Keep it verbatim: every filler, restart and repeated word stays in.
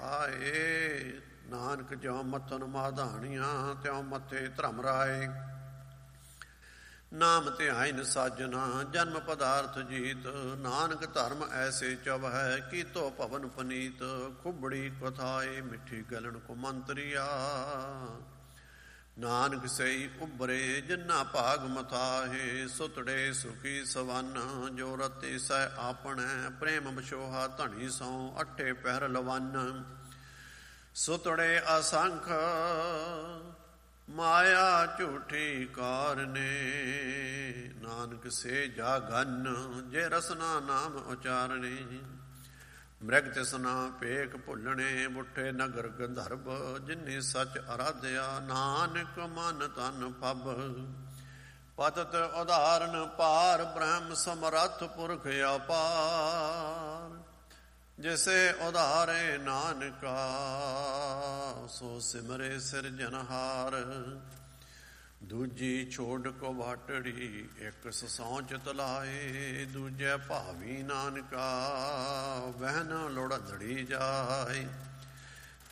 ਆਏ। ਨਾਨਕ ਜਿਉ ਮੱਥਨ ਮਾਧਾਣੀਆਂ ਤਿਉ ਮੱਥੇ ਧਰਮ ਰਾਏ। ਨਾਮ ਧਿਆਇਨ ਸਾਜਨਾ ਜਨਮ ਪਦਾਰਥ ਜੀਤ। ਨਾਨਕ ਧਰਮ ਐਸੇ ਚਵ ਹੈ ਕੀਤੋ ਭਵਨ ਪਨੀਤ। ਖੁਬੜੀ ਕਥਾਏ ਮਿੱਠੀ ਗਲਣ ਕੋ ਮੰਤਰੀਆ। ਨਾਨਕ ਸਈ ਉਬਰੇ ਜਿਨਾ ਭਾਗ ਮਥਾਹੇ। ਸੁਤੜੇ ਸੁਖੀ ਸਵਨ ਜੋ ਰਤੇ ਸੈ ਆਪਣੈ। ਪ੍ਰੇਮ ਵਿਛੋਹਾ ਧਣੀ ਸਉ ਅੱਠੇ ਪਹਿਰ ਲਵਨ। ਸੁਤੜੇ ਅਸੰਖ ਮਾਇਆ ਝੂਠੀ ਕਾਰਨੇ। ਨਾਨਕ ਸੇ ਜਾਗਨ ਜੇ ਰਸਨਾ ਨਾਮ ਉਚਾਰਨੇ। ਮ੍ਰਿਗ ਤਿਸਨਾ ਭੇਖ ਭੁੱਲਣੇ ਬੁੱਠੇ ਨਗਰ ਗੰਧਰਵ। ਜਿਨੇ ਸੱਚ ਅਰਾਧਿਆ ਨਾਨਕ ਮਨ ਤਨ ਪਬ। ਪਤਤ ਉਦਾਹਰਨ ਪਾਰ ਬ੍ਰਹਮ ਸਮਰੱਥ ਪੁਰਖ ਅਪਾਰ। ਜਿਸੇ ਉਧਾਰੇ ਨਾਨਕਾ ਸੋ ਸਿਮਰੇ ਸਿਰਜਨਹਾਰ। ਦੂਜੀ ਛੋੜ ਕੋ ਵਾਟੜੀ ਇੱਕ ਸਸੌਂਚ ਤਲਾਏ। ਦੂਜੇ ਭਾਵੀ ਨਾਨਕਾ ਵਹਿਨ ਲੋੜਧੜੀ ਜਾਏ।